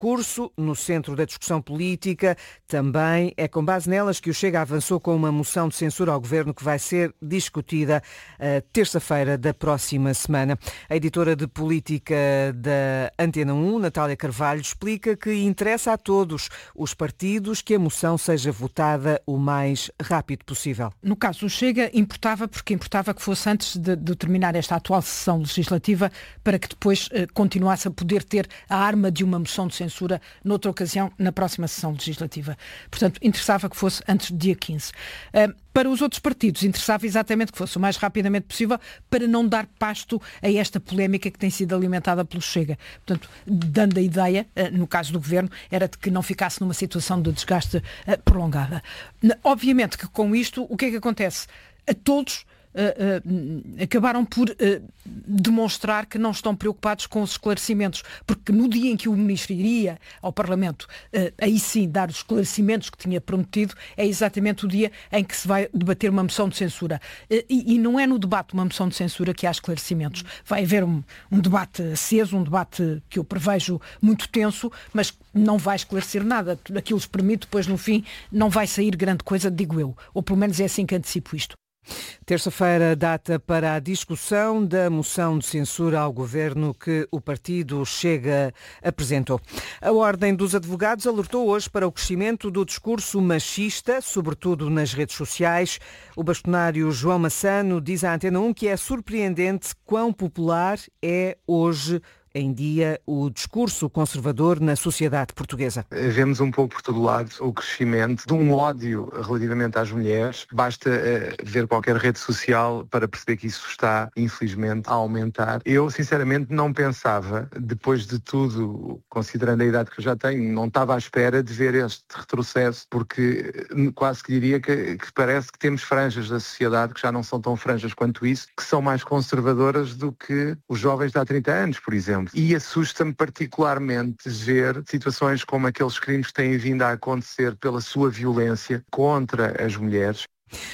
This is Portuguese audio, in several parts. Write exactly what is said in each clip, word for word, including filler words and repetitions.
discurso no centro da discussão política. Também é com base nelas que o Chega avançou com uma moção de censura ao governo que vai ser discutida uh, terça-feira da próxima semana. A editora de política da Antena um, Natália Carvalho, explica que interessa a todos os partidos que a moção seja votada o mais rápido possível. No caso do Chega, importava porque importava que fosse antes de, de terminar esta atual sessão legislativa para que depois eh, continuasse a poder ter a arma de uma moção de censura noutra ocasião, na próxima sessão legislativa. Portanto, interessava que fosse antes do dia quinze. Uh, Para os outros partidos, interessava exatamente que fosse o mais rapidamente possível para não dar pasto a esta polémica que tem sido alimentada pelo Chega. Portanto, dando a ideia, no caso do Governo, era de que não ficasse numa situação de desgaste prolongada. Obviamente que com isto, o que é que acontece? A todos Uh, uh, acabaram por uh, demonstrar que não estão preocupados com os esclarecimentos, porque no dia em que o Ministro iria ao Parlamento, uh, aí sim dar os esclarecimentos que tinha prometido, é exatamente o dia em que se vai debater uma moção de censura. Uh, e, e não é no debate uma moção de censura que há esclarecimentos. Vai haver um, um debate aceso, um debate que eu prevejo muito tenso, mas não vai esclarecer nada. Aquilo se permite, depois no fim não vai sair grande coisa, digo eu. Ou pelo menos é assim que antecipo isto. Terça-feira, data para a discussão da moção de censura ao governo que o partido Chega apresentou. A Ordem dos Advogados alertou hoje para o crescimento do discurso machista, sobretudo nas redes sociais. O bastonário João Massano diz à Antena um que é surpreendente quão popular é hoje em dia o discurso conservador na sociedade portuguesa. Vemos um pouco por todo lado o crescimento de um ódio relativamente às mulheres. Basta uh, ver qualquer rede social para perceber que isso está, infelizmente, a aumentar. Eu, sinceramente, não pensava, depois de tudo, considerando a idade que eu já tenho, não estava à espera de ver este retrocesso, porque quase que diria que, que parece que temos franjas da sociedade que já não são tão franjas quanto isso, que são mais conservadoras do que os jovens de há trinta anos, por exemplo. E assusta-me particularmente ver situações como aqueles crimes que têm vindo a acontecer pela sua violência contra as mulheres.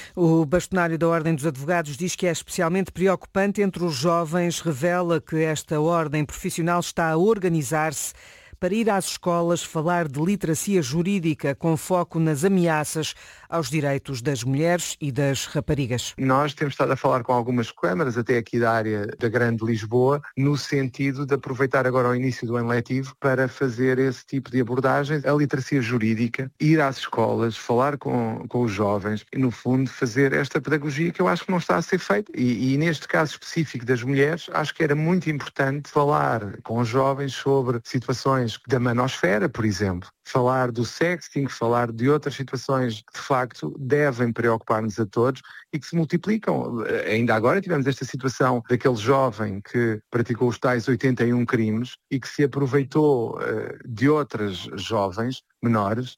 O bastonário da Ordem dos Advogados diz que é especialmente preocupante entre os jovens. Revela que esta ordem profissional está a organizar-se para ir às escolas falar de literacia jurídica com foco nas ameaças aos direitos das mulheres e das raparigas. Nós temos estado a falar com algumas câmaras, até aqui da área da Grande Lisboa, no sentido de aproveitar agora o início do ano letivo para fazer esse tipo de abordagens, a literacia jurídica, ir às escolas, falar com, com os jovens e, no fundo, fazer esta pedagogia que eu acho que não está a ser feita. E, e neste caso específico das mulheres, acho que era muito importante falar com os jovens sobre situações da manosfera, por exemplo. Falar do sexting, falar de outras situações que de facto devem preocupar-nos a todos e que se multiplicam. Ainda agora tivemos esta situação daquele jovem que praticou os tais oitenta e um crimes e que se aproveitou uh, de outras jovens menores.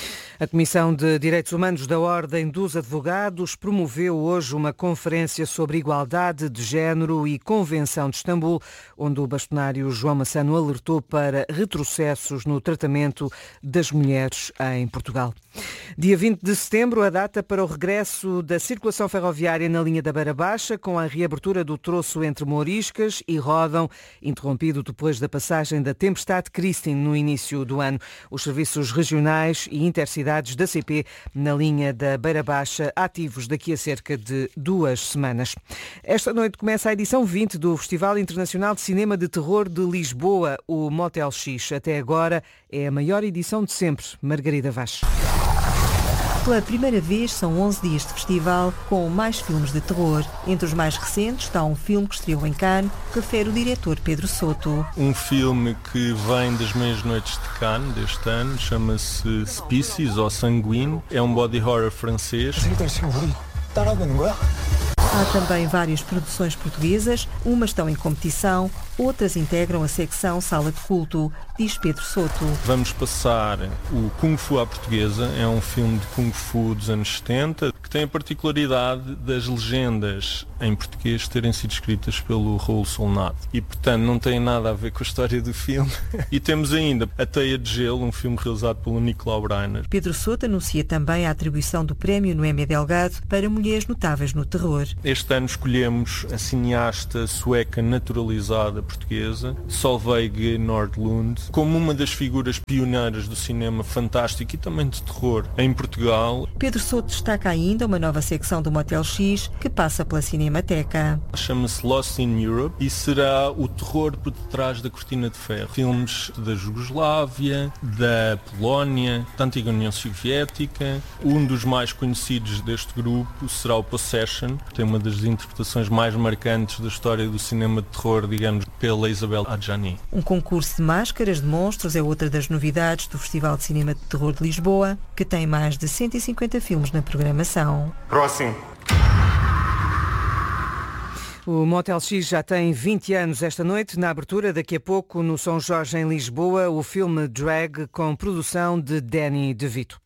A Comissão de Direitos Humanos da Ordem dos Advogados promoveu hoje uma conferência sobre igualdade de género e Convenção de Istambul, onde o bastonário João Massano alertou para retrocessos no tratamento das mulheres em Portugal. Dia vinte de setembro, a data para o regresso da circulação ferroviária na linha da Beira Baixa, com a reabertura do troço entre Mouriscas e Ródão, interrompido depois da passagem da tempestade Christine no início do ano. Os serviços regionais e intercidades da C P na linha da Beira Baixa, ativos daqui a cerca de duas semanas. Esta noite começa a edição vinte do Festival Internacional de Cinema de Terror de Lisboa, o Motel X. Até agora é a maior edição de sempre. Margarida Vaz. Pela primeira vez são onze dias de festival com mais filmes de terror. Entre os mais recentes está um filme que estreou em Cannes, refere o diretor Pedro Soto. Um filme que vem das meias noites de Cannes deste ano, chama-se Species ou Sanguine. É um body horror francês. Há também várias produções portuguesas, umas estão em competição, outras integram a secção Sala de Culto, diz Pedro Soto. Vamos passar o Kung Fu à portuguesa, é um filme de Kung Fu dos anos setenta, que tem a particularidade das legendas em português terem sido escritas pelo Raul Solnado e, portanto, não tem nada a ver com a história do filme. E temos ainda A Teia de Gelo, um filme realizado pelo Nicolau Breiner. Pedro Souto anuncia também a atribuição do prémio Noémia Delgado para mulheres notáveis no terror. Este ano escolhemos a cineasta sueca naturalizada portuguesa, Solveig Nordlund, como uma das figuras pioneiras do cinema fantástico e também de terror em Portugal. Pedro Souto destaca ainda uma nova secção do Motel X que passa pela Cinemateca. Chama-se Lost in Europe e será o terror por detrás da cortina de ferro. Filmes da Jugoslávia, da Polónia, da antiga União Soviética. Um dos mais conhecidos deste grupo será o Possession, que tem uma das interpretações mais marcantes da história do cinema de terror, digamos, pela Isabel Adjani. Um concurso de máscaras de monstros é outra das novidades do Festival de Cinema de Terror de Lisboa, que tem mais de cento e cinquenta filmes na programação. Próximo. O Motel X já tem vinte anos esta noite. Na abertura, daqui a pouco, no São Jorge, em Lisboa, o filme Drag, com produção de Danny DeVito.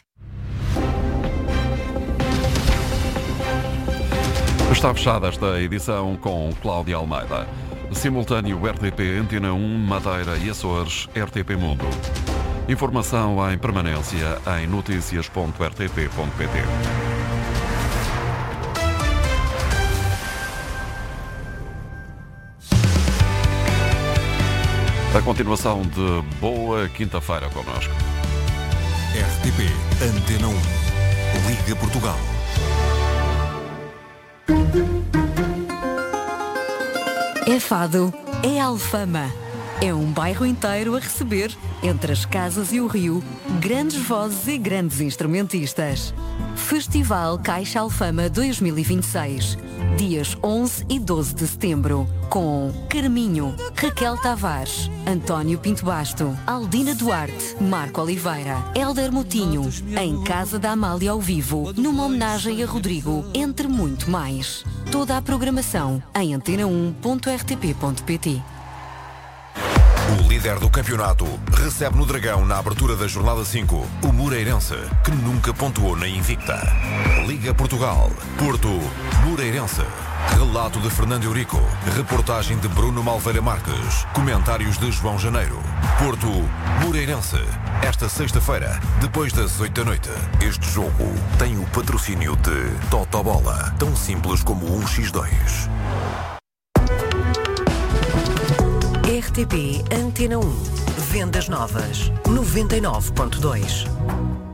Está fechada esta edição com Cláudia Almeida. Simultâneo R T P, Antena um, Madeira e Açores, R T P Mundo. Informação em permanência em notícias ponto r t p ponto p t. A continuação de boa quinta-feira connosco. R T P, Antena um, Liga Portugal. É Fado, é Alfama. É um bairro inteiro a receber, entre as casas e o rio, grandes vozes e grandes instrumentistas. Festival Caixa Alfama dois mil e vinte e seis, dias onze e doze de setembro, com Carminho, Raquel Tavares, António Pinto Basto, Aldina Duarte, Marco Oliveira, Hélder Moutinho, em Casa da Amália ao vivo, numa homenagem a Rodrigo, entre muito mais. Toda a programação em antena um ponto r t p ponto p t. O líder do campeonato recebe no Dragão, na abertura da jornada cinco, o Moreirense, que nunca pontuou na Invicta. Liga Portugal, Porto, Moreirense. Relato de Fernando Eurico, reportagem de Bruno Malveira Marques, comentários de João Janeiro. Porto, Moreirense. Esta sexta-feira, depois das oito da noite. Este jogo tem o patrocínio de Totobola, tão simples como um por dois. R T P Antena um. Vendas novas noventa e nove ponto dois.